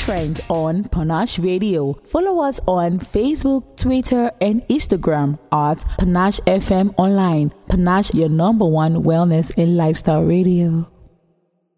trends on Panache Radio. Follow us on Facebook, Twitter, and Instagram at Panache FM Online. Panache, your number one wellness and lifestyle radio.